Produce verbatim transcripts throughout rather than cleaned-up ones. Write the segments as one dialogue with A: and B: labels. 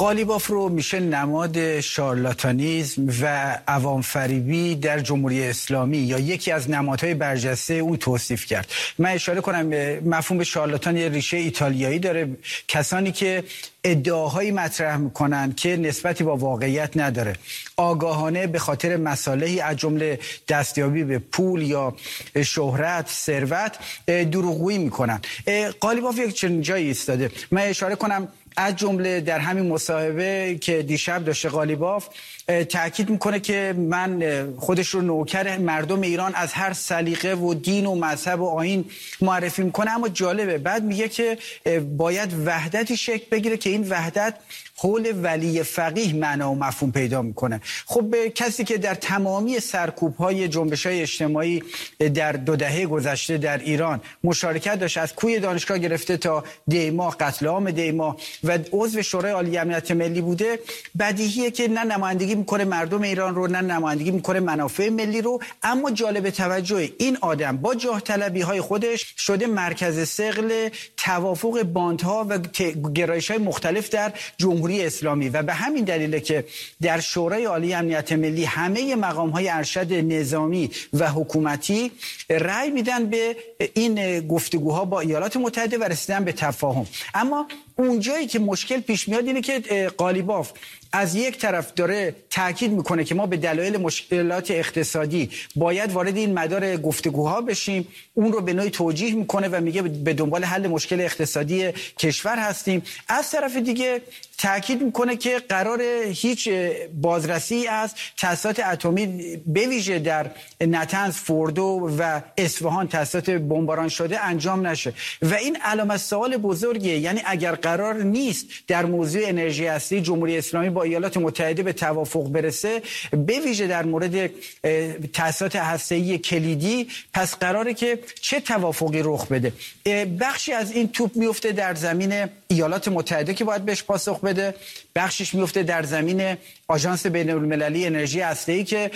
A: قالیباف رو میشه نماد شارلاتانیزم و عوام فریبی در جمهوری اسلامی یا یکی از نمادهای برجسته اون توصیف کرد. من اشاره کنم مفهوم شارلاتان یه ریشه ایتالیایی داره، کسانی که ادعاهایی مطرح میکنن که نسبتی با واقعیت نداره، آگاهانه به خاطر مصالحی از جمله دستیابی به پول یا شهرت، ثروت دروغگویی میکنن. قالیباف یک چنین جایی ایستاده. من اشاره کنم از جمله در همین مصاحبه که دیشب داشته قالیباف تأکید میکنه که من خودش رو نوکر مردم ایران از هر سلیقه و دین و مذهب و آیین معرفی میکنه، اما جالبه بعد میگه که باید وحدتی شکل بگیره که این وحدت حول ولی فقیه معنا و مفهوم پیدا میکنه. خب کسی که در تمامی سرکوب‌های جنبش‌های اجتماعی در دو دهه گذشته در ایران مشارکت داشت، از کوی دانشگاه گرفته تا دیما، قتل عام دیما و عضو شورای عالی امنیت ملی بوده، بدیهیه که نه نمایندگی میکنه مردم ایران رو، نه نمایندگی میکنه منافع ملی رو. اما جالب توجه این آدم با جاه طلبی های خودش شده مرکز ثقل توافق باندها و گرایش های مختلف در جمهوری اسلامی و به همین دلیله که در شورای عالی امنیت ملی همه مقام های ارشد نظامی و حکومتی رأی میدن به این گفتگوها با ایالات متحده و رسیدن به تفاهم. اما اونجایی که مشکل پیش میاد اینه که قالیباف از یک طرف داره تاکید میکنه که ما به دلایل مشکلات اقتصادی باید وارد این مدار گفتگوها بشیم، اون رو به نوعی توجیه میکنه و میگه به دنبال حل مشکل اقتصادی کشور هستیم. از طرف دیگه تاکید میکنه که قرار هیچ بازرسی از تأسیسات اتمی به ویژه در نطنز، فوردو و اصفهان تأسیسات بمباران شده انجام نشه و این علامت سوال بزرگیه. یعنی اگر قرار نیست در موضوع انرژی هستی جمهوری اسلامی با ایالات متحده به توافق برسه، به ویژه در مورد تأسیسات هسته‌ای کلیدی، پس قراره که چه توافقی رخ بده؟ بخشی از این توپ میفته در زمین ایالات متحده که باید بهش پاسخ بده، بخشش میفته در زمین آژانس بین‌المللی انرژی هسته‌ای که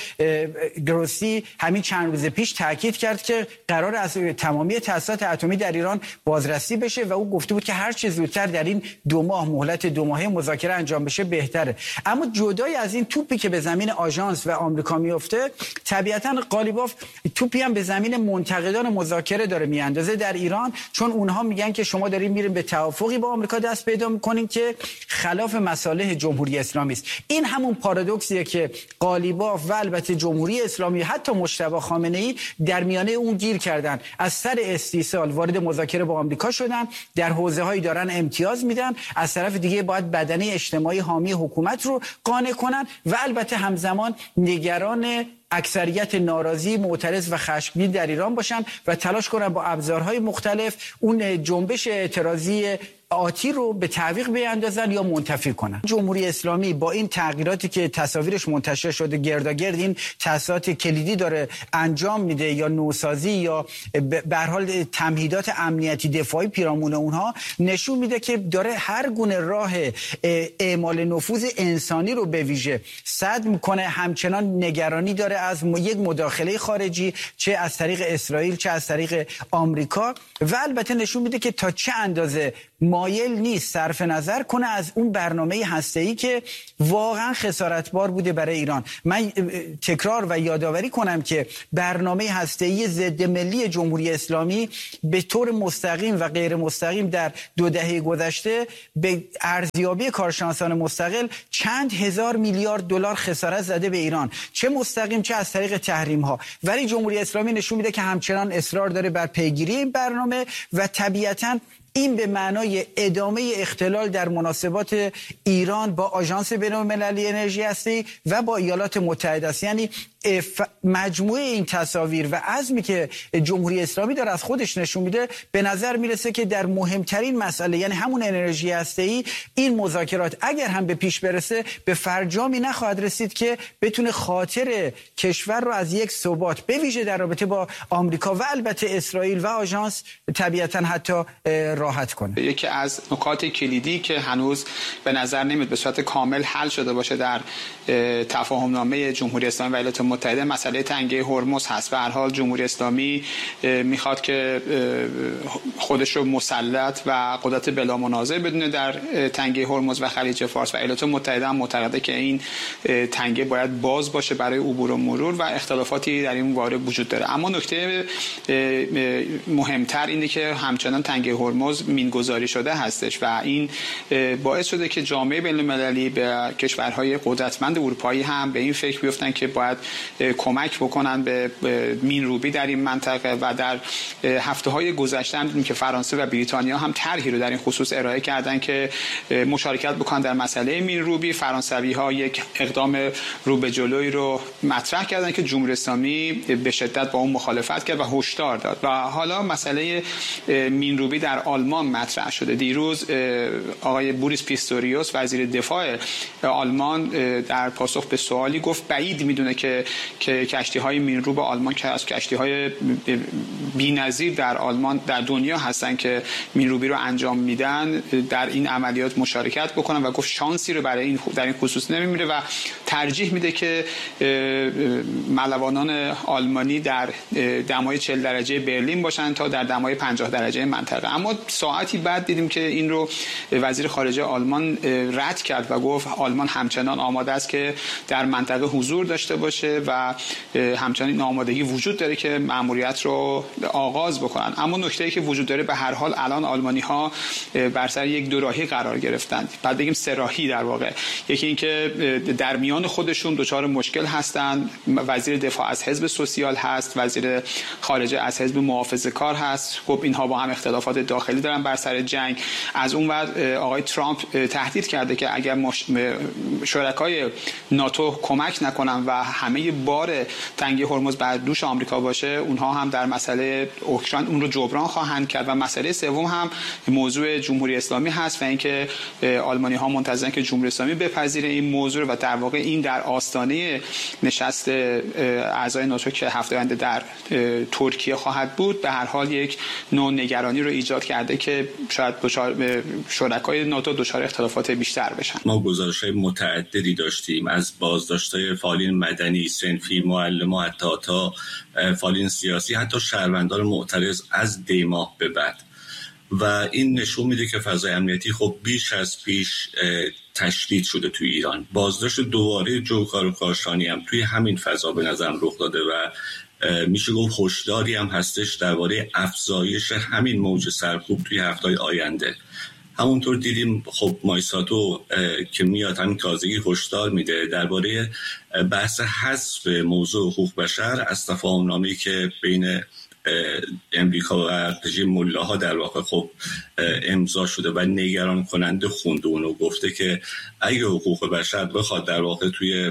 A: گروسی همین چند روز پیش تاکید کرد که قرار از تمامی تأسیسات اتمی در ایران بازرسی بشه و او گفته بود که هر چه زودتر در این دو ماه مهلت دو ماهه مذاکره انجام بشه بهتره. اما جدای از این توپی که به زمین آژانس و آمریکا میفته، طبیعتاً قالیباف توپی هم به زمین منتقدان مذاکره داره میاندازه در ایران، چون اونها میگن که شما دارین میرین به توافقی با آمریکا دست پیدا میکنین که خلاف مصالح جمهوری اسلامی است. این همون پارادوکسیه که قالیباف و البته جمهوری اسلامی حتی مجتبی خامنه‌ای در میانه اون گیر کردن، از سر استیصال وارد مذاکره با آمریکا شدن، در حوزه‌هایی دارن امتیاز میدن، از طرف دیگه باید بدنه اجتماعی حامی حکومت رو قانع کنن و البته همزمان نگران اکثریت ناراضی، معترض و خشمگین در ایران باشن و تلاش کنن با ابزارهای مختلف اون جنبش اعتراضی آتی رو به تعویق بیاندازن یا منتفی کنن. جمهوری اسلامی با این تغییراتی که تصاویرش منتشر شده گرداگرد این تأسیسات کلیدی داره انجام میده یا نوسازی یا به هر حال تمهیدات امنیتی دفاعی پیرامون اونها، نشون میده که داره هر گونه راه اعمال نفوذ انسانی رو به ویژه سد میکنه. همچنان نگرانی داره از یک مداخله خارجی، چه از طریق اسرائیل چه از طریق آمریکا، و البته نشون میده که تا چه اندازه مایل نیست صرف نظر کنه از اون برنامه هسته‌ای که واقعا خسارتبار بوده برای ایران. من تکرار و یادآوری کنم که برنامه هسته‌ای ضد ملی جمهوری اسلامی به طور مستقیم و غیر مستقیم در دو دهه گذشته به ارزیابی کارشناسان مستقل چند هزار میلیارد دلار خسارت زده به ایران، چه مستقیم چه از طریق تحریم ها. ولی جمهوری اسلامی نشون میده که همچنان اصرار داره بر پیگیری این برنامه و طبیعتاً این به معنای ادامه اختلال در مناسبات ایران با آژانس بین‌المللی انرژی هسته‌ای و با ایالات متحده است. یعنی مجموعه این تصاویر و عزمی که جمهوری اسلامی داره از خودش نشون میده، به نظر میرسه که در مهمترین مسئله، یعنی همون انرژی هسته‌ای، این مذاکرات اگر هم به پیش برسه به فرجامی نخواهد رسید که بتونه خاطر کشور رو از یک ثبات به ویژه در رابطه با آمریکا و البته اسرائیل و آژانس طبیعتاً حتی راحت کنه.
B: یکی از نکات کلیدی که هنوز به نظر نمیاد به صورت کامل حل شده باشه در تفاهم نامه جمهوری اسلامی و ایالات متحده مسئله تنگه هرمز هست. به هر حال جمهوری اسلامی میخواد که خودش رو مسلط و قدرت بلا منازع بدونه در تنگه هرمز و خلیج فارس و ایالات متحده هم معتقده که این تنگه باید باز باشه برای عبور و مرور و اختلافاتی در این باره وجود داره. اما نکته مهمتر اینه که همچنان تنگه هرمز مینگذاری شده هستش و این باعث شده که جامعه بین‌المللی به کشورهای قدرتمند اروپایی هم به این فکر بیفتن که باید کمک بکنن به مینروبی در این منطقه و در هفته‌های گذشته هم دیدیم که فرانسه و بریتانیا هم طرحی رو در این خصوص ارائه کردن که مشارکت بکنن در مسئله مینروبی. فرانسوی‌ها یک اقدام رو به جلوی رو مطرح کردن که جمهوری اسلامی به شدت با اون مخالفت کرد و هشدار داد و حالا مسئله مینروبی در آلمان مطرح شده. دیروز آقای بوریس پیستوریوس وزیر دفاع آلمان در پاسخ به سوالی گفت بعید میدونه که که کشتی‌های مینروب آلمان که از کشتی‌های بی‌نظیر در آلمان در دنیا هستن که مینروبی رو انجام میدن در این عملیات مشارکت بکنن و گفت شانسی رو برای این در این خصوص نمیمیره و ترجیح میده که ملوانان آلمانی در دمای چهل درجه برلین باشن تا در دمای پنجاه درجه منطقه. اما ساعتی بعد دیدیم که این رو وزیر خارجه آلمان رد کرد و گفت آلمان همچنان آماده است که در منطقه حضور داشته باشه و همچنان این آمادگی وجود داره که مأموریت رو آغاز بکنن. اما نکته‌ای که وجود داره به هر حال الان آلمانی‌ها بر سر یک دوراهی قرار گرفتن، بعد بگیم سه راهی در واقع. یکی این که در میان خودشون دچار مشکل هستن، وزیر دفاع از حزب سوسیال هست، وزیر خارجه از حزب محافظه‌کار هست، خب اینها با هم اختلافات داخلی دارن بر سر جنگ. از اون ور آقای ترامپ تهدید کرده که اگر مش... شرکای ناتو کمک نکنن و همه بار تنگه هرمز بر دوش آمریکا باشه، اونها هم در مسئله اوکراین اون رو جبران خواهند کرد. و مسئله سوم هم موضوع جمهوری اسلامی هست و اینکه آلمانی ها منتظرن که جمهوری اسلامی بپذیره این موضوع و در واقع این در آستانه نشست اعضای ناتو که هفته آینده در ترکیه خواهد بود به هر حال یک نوع نگرانی رو ایجاد کرده که شاید دچار شرکای ناتو دچار اختلافات بیشتر بشن.
C: ما گزارش‌های متعددی داشتیم از بازداشت‌های فعالین مدنی، صنفی، معلمان، حتی تا فعالین سیاسی، حتی شهروندان معترض از دی ماه به بعد و این نشون میده که فضای امنیتی خب بیش از پیش تشدید شده توی ایران. بازداشت دوباره جوکار و کاشانی هم توی همین فضا به نظرم رخ داده و میشه گفت هشداری هم هستش درباره افزایش همین موج سرکوب توی هفته‌های آینده. همونطور دیدیم خب مایساتو که میاد همین تازگی هشدار میده درباره بحث حذف موضوع حقوق بشر از تفاهم‌نامه‌ای که بین امریکا و رژیم ملاها در واقع خب امضا شده و نگران کننده خونده اونو. گفته که اگه حقوق بشر بخواد در واقع توی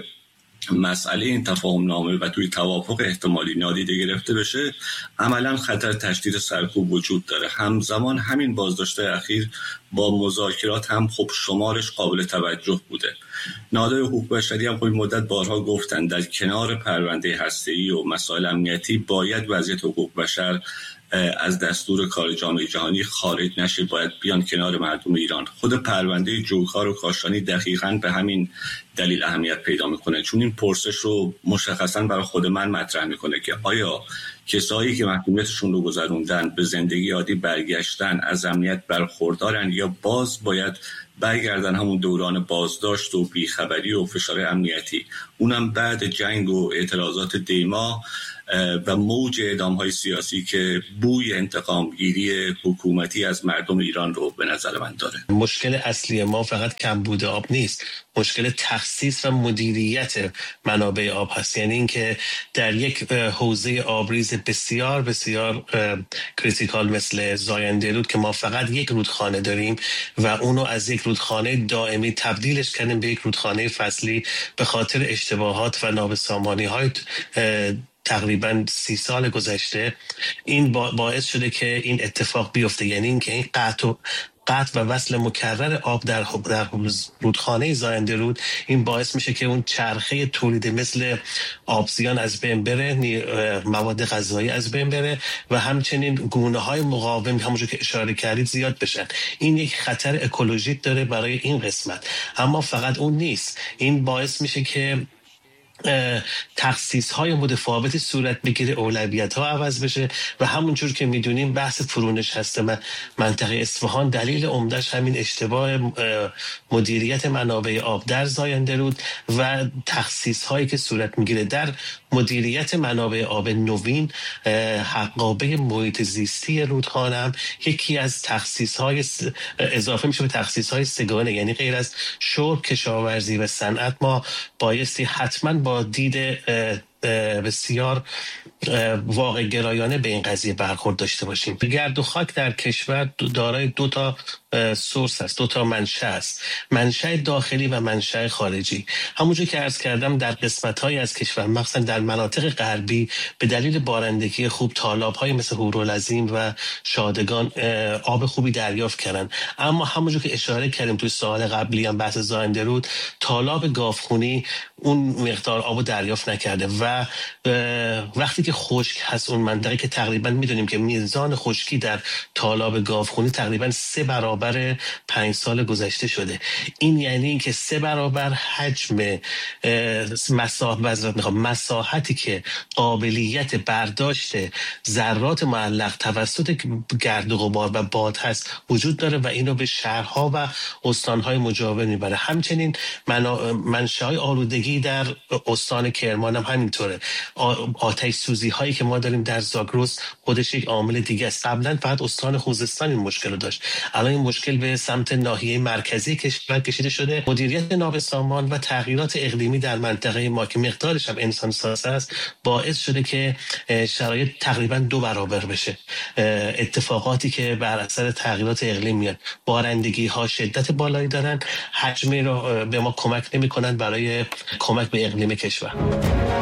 C: مسئله این تفاهم نامه و توی توافق احتمالی نادیده گرفته بشه، عملا خطر تشدید سرکوب وجود داره. همزمان همین بازداشت اخیر با مذاکرات هم خب شمارش قابل توجه بوده. نهادهای حقوق بشری هم خب مدت بارها گفتن در کنار پرونده هسته‌ای و مسائل امنیتی باید وضعیت حقوق بشر از دستور کار جامعه جهانی خارج نشه، باید بیان کنار مردم ایران. خود پرونده جوکار و کاشانی دقیقاً به همین دلیل اهمیت پیدا میکنه، چون این پرسش رو مشخصاً برای خود من مطرح میکنه که آیا کسایی که محکومیتشون رو گذروندن به زندگی عادی برگشتن از امنیت برخوردارن یا باز باید برگردن همون دوران بازداشت و بیخبری و فشار امنیتی، اونم بعد جنگ و اعتراضات دیما و موج اعدام‌های سیاسی که بوی انتقامگیری حکومتی از مردم ایران رو به نظر من داره.
D: مشکل اصلی ما فقط کمبود آب نیست، مشکل تخصیص و مدیریت منابع آب هست. یعنی اینکه در یک حوزه آبریز بسیار بسیار کریتیکال مثل زاینده رود که ما فقط یک رودخانه داریم و اونو از یک رودخانه دائمی تبدیلش کردیم به یک رودخانه فصلی به خاطر اشتباهات و نابسامانی های تقریبا سی سال گذشته، این باعث شده که این اتفاق بیفته. یعنی اینکه این قطع و قطع و وصل مکرر آب در در رودخانه زاینده رود این باعث میشه که اون چرخه تولید مثل آبزیان از بین بره، مواد غذایی از بین بره و همچنین گونه های مقاوم همونجور که اشاره کردید زیاد بشن. این یک خطر اکولوژیک داره برای این قسمت. اما فقط اون نیست، این باعث میشه که تخصیص های متفاوتی صورت بگیره، اولویت ها عوض بشه و همونجور که میدونیم بحث فرونشست منطقه اصفهان دلیل عمدهش همین اشتباه مدیریت منابع آب در زاینده رود و تخصیص هایی که صورت میگیره در مدیریت منابع آب نوین. حقابه محیط زیستی رودخانه هم یکی از تخصیص های اضافه میشه به تخصیص های سگانه، یعنی غیر از شرب، کشاورزی و صنعت ما بایستی حتما با دید بسیار واقع گرایانه به این قضیه برخورد داشته باشیم. گرد و خاک در کشور دارای دو تا سورس است، دو تا منشأ است، منشأ داخلی و منشأ خارجی. همونجور که عرض کردم در قسمت‌های از کشور مخصوصا در مناطق غربی به دلیل بارندگی خوب تالاب‌های مثل هورالعظیم و شادگان آب خوبی دریافت کردن، اما همونجور که اشاره کردیم توی سوال قبلی هم بحث زاینده رود، تالاب گاوخونی اون مقدار آبو دریافت نکرده و وقتی که خشک هست اون منطقه که تقریبا میدونیم که میزان خشکی در تالاب گاوخونی تقریبا سه برابر پنج سال گذشته شده. این یعنی این که سه برابر حجم مساحت مساحتی که قابلیت برداشت ذرات معلق توسط گرد و غبار و باد هست وجود داره و اینو به شهرها و استانهای مجاور میبره. همچنین منشأهای آلودگی در استان کرمان هم همینطوره. آتش سوزی هایی که ما داریم در زاگرس خودش یک عامل دیگه است. قبلا فقط استان خوزستان این مشکل رو داشت، الان این مشکل به سمت ناحیه مرکزی کشور کشیده شده. مدیریت نابسامان و تغییرات اقلیمی در منطقه ما که مقدارش هم انسان ساز است باعث شده که شرایط تقریبا دو برابر بشه. اتفاقاتی که بر اثر تغییرات اقلیم میاد، بارندگی ها شدت بالایی دارن، حجمی رو به ما کمک نمی‌کنن برای کمک به اقلیم کشور.